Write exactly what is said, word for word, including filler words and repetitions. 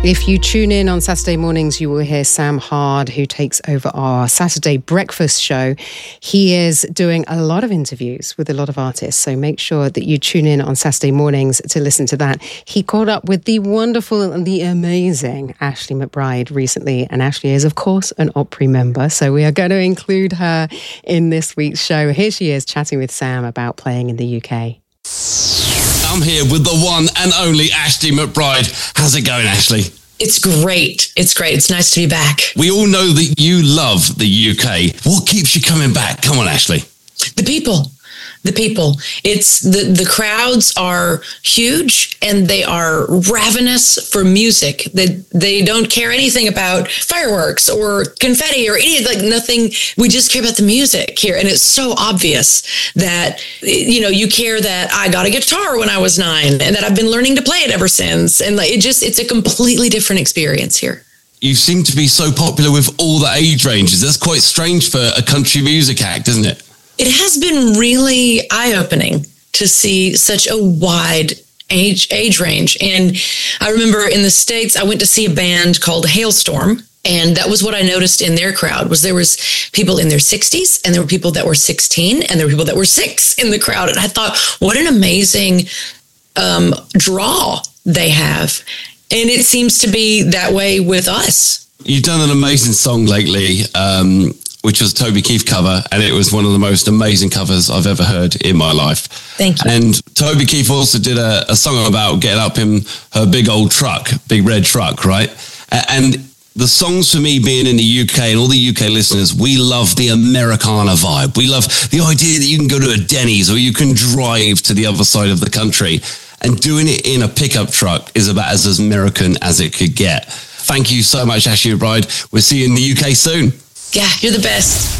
If you tune in on Saturday mornings, you will hear Sam Hard, who takes over our Saturday breakfast show. He is doing a lot of interviews with a lot of artists, so make sure that you tune in on Saturday mornings to listen to that. He caught up with the wonderful and the amazing Ashley McBryde recently, and Ashley is, of course, an Opry member, so we are going to include her in this week's show. Here she is chatting with Sam about playing in the U K. I'm here with the one and only Ashley McBryde. How's it going, Ashley? It's great. It's great. It's nice to be back. We all know that you love the U K. What keeps you coming back? Come on, Ashley. The people. The people. It's the, the crowds are huge and they are ravenous for music. They, they don't care anything about fireworks or confetti or any, like nothing. We just care about the music here. And it's so obvious that, you know, you care that I got a guitar when I was nine and that I've been learning to play it ever since. And like, it just, it's a completely different experience here. You seem to be so popular with all the age ranges. That's quite strange for a country music act, isn't it? It has been really eye-opening to see such a wide age age range. And I remember in the States, I went to see a band called Hailstorm. And that was what I noticed in their crowd was there was people in their sixties and there were people that were sixteen and there were people that were six in the crowd. And I thought, what an amazing um, draw they have. And it seems to be that way with us. You've done an amazing song lately, um, which was a Toby Keith cover, and it was one of the most amazing covers I've ever heard in my life. Thank you. And Toby Keith also did a, a song about getting up in her big old truck, big red truck, right? And the songs for me being in the U K and all the U K listeners, we love the Americana vibe. We love the idea that you can go to a Denny's or you can drive to the other side of the country, and doing it in a pickup truck is about as American as it could get. Thank you so much, Ashley McBryde. We'll see you in the U K soon. Yeah, you're the best.